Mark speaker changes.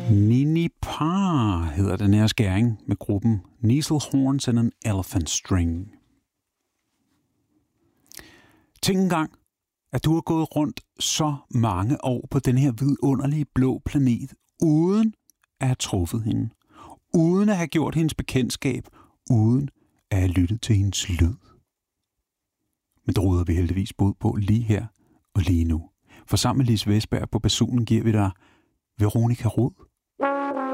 Speaker 1: Nini Par hedder den her skæring med gruppen Neasel Horns and an Elephant String. Tænk engang, at du har gået rundt så mange år på den her vidunderlige blå planet, uden at have truffet hende, uden at have gjort hendes bekendtskab, uden at have lyttet til hendes lyd. Men det råder vi heldigvis bod på lige her og lige nu. For sammen med Lis Vestberg på basunen giver vi dig Veronica Rod